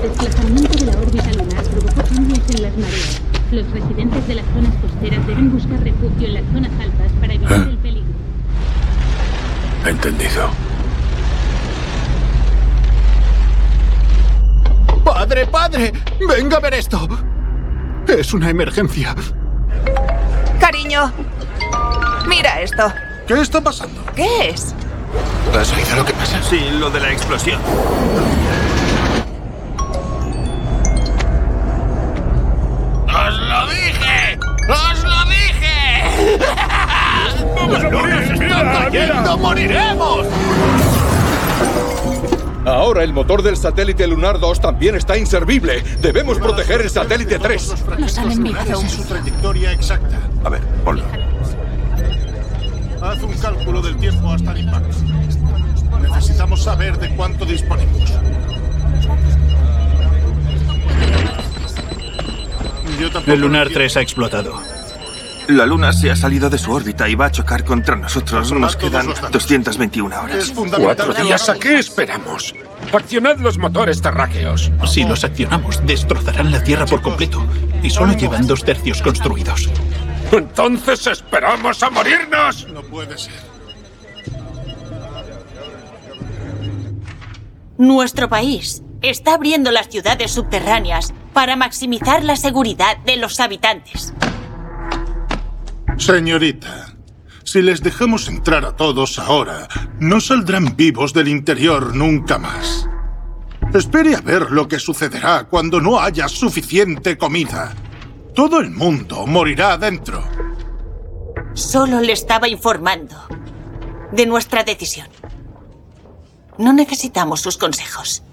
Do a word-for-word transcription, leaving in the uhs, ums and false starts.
El desplazamiento de la órbita lunar provocó cambios en las mareas. Los residentes de las zonas costeras deben buscar refugio en las zonas altas para evitar ¿Eh? el peligro. Entendido. ¡Padre, padre! ¡Venga a ver esto! Es una emergencia. Cariño, mira esto. ¿Qué está pasando? ¿Qué es? ¿Has oído lo que pasa? Sí, lo de la explosión. ¡Os lo dije! ¡Os lo dije! ¡Vamos a morir! ¡Mira, mira! ¡Moriremos! Ahora el motor del satélite lunar dos también está inservible. Debemos proteger el satélite tres. Nos han enviado un su trayectoria exacta. A ver, ponlo. Haz un cálculo del tiempo hasta el impacto. Necesitamos saber de cuánto disponemos. El Lunar tres ha explotado. La Luna se ha salido de su órbita y va a chocar contra nosotros. Nos quedan doscientas veintiuna horas. Cuatro días. ¿A qué esperamos? Accionad los motores terráqueos. Si los accionamos, destrozarán la Tierra por completo. Y solo llevan dos tercios construidos. ¡Entonces esperamos a morirnos! No puede ser. Nuestro país está abriendo las ciudades subterráneas para maximizar la seguridad de los habitantes. Señorita, si les dejamos entrar a todos ahora, no saldrán vivos del interior nunca más. Espere a ver lo que sucederá cuando no haya suficiente comida. Todo el mundo morirá adentro. Solo le estaba informando de nuestra decisión. No necesitamos sus consejos.